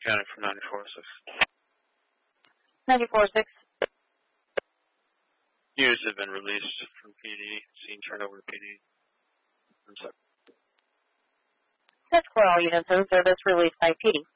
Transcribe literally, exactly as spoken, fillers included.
County from ninety-four oh six. ninety-four oh six. Units have been released from P D. Scene turned over to P D. That's for all units in service released by P D.